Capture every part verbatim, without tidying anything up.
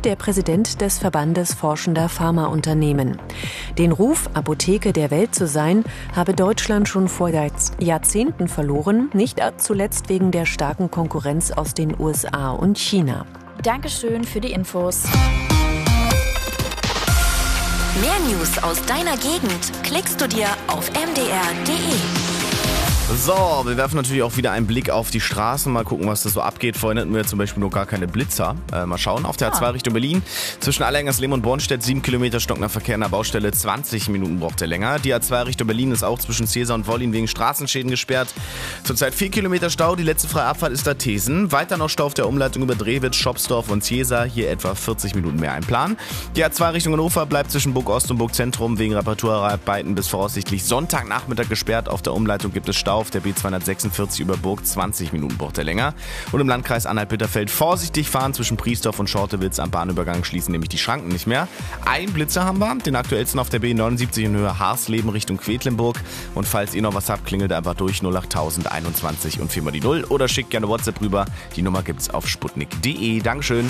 der Präsident des Verbandes forschender Pharmaunternehmen. Den Ruf, Apotheke der Welt zu sein, habe Deutschland schon vor Jahrzehnten verloren, nicht zuletzt wegen der starken Konkurrenz aus den U S A und China. Dankeschön für die Infos. Mehr News aus deiner Gegend klickst du dir auf m d r punkt d e. So, wir werfen natürlich auch wieder einen Blick auf die Straßen. Mal gucken, was da so abgeht. Vorhin hatten wir zum Beispiel noch gar keine Blitzer. Äh, mal schauen. Auf der A zwei Richtung Berlin. Zwischen Allerhengersleben und Bornstedt sieben Kilometer stockender Verkehr in der Baustelle. zwanzig Minuten braucht er länger. Die A zwei Richtung Berlin ist auch zwischen Cäsar und Wollin wegen Straßenschäden gesperrt. Zurzeit vier Kilometer Stau. Die letzte freie Abfahrt ist da Thesen. Weiter noch Stau auf der Umleitung über Drehwitz, Schopsdorf und Cäsar. Hier etwa vierzig Minuten mehr einplanen. Die A zwei Richtung Hannover bleibt zwischen Burg Ost und Burg Zentrum wegen Reparaturarbeiten bis voraussichtlich Sonntagnachmittag gesperrt. Auf der Umleitung gibt es Stau. Auf der B zweihundertsechsundvierzig über Burg zwanzig Minuten braucht er länger. Und im Landkreis Anhalt-Bitterfeld vorsichtig fahren zwischen Priesdorf und Schortewitz. Am Bahnübergang schließen nämlich die Schranken nicht mehr. Ein Blitzer haben wir, den aktuellsten auf der B neunundsiebzig in Höhe Harsleben Richtung Quedlinburg. Und falls ihr noch was habt, klingelt einfach durch null acht tausend einundzwanzig und viermal die null oder schickt gerne WhatsApp rüber. Die Nummer gibt's auf sputnik punkt d e. Dankeschön.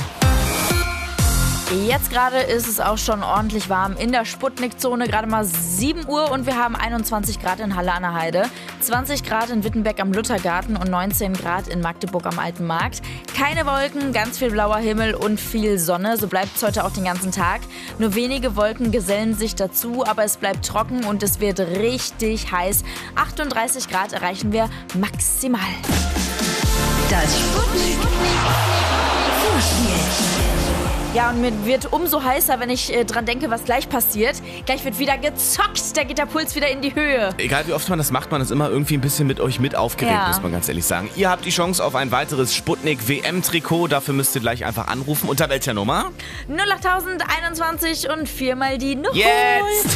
Jetzt gerade ist es auch schon ordentlich warm in der Sputnik-Zone, gerade mal sieben Uhr und wir haben einundzwanzig Grad in Halle an der Heide, zwanzig Grad in Wittenberg am Luthergarten und neunzehn Grad in Magdeburg am Alten Markt. Keine Wolken, ganz viel blauer Himmel und viel Sonne, so bleibt es heute auch den ganzen Tag. Nur wenige Wolken gesellen sich dazu, aber es bleibt trocken und es wird richtig heiß. achtunddreißig Grad erreichen wir maximal. Das Sputnik Vorspiel. Ja, und mir wird umso heißer, wenn ich äh, dran denke, was gleich passiert. Gleich wird wieder gezockt, da geht der Puls wieder in die Höhe. Egal wie oft man das macht, man ist immer irgendwie ein bisschen mit euch mit aufgeregt, Ja. muss man ganz ehrlich sagen. Ihr habt die Chance auf ein weiteres Sputnik-W M-Trikot. Dafür müsst ihr gleich einfach anrufen. Unter welcher Nummer? null acht tausend einundzwanzig und viermal die Null. Jetzt!